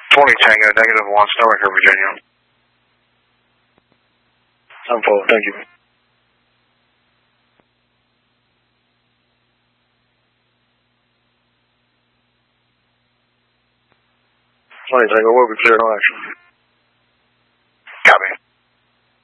20 Tango, -1, Stoneacre, Virginia. 7-4, thank you. Tango, we'll be cleared on action.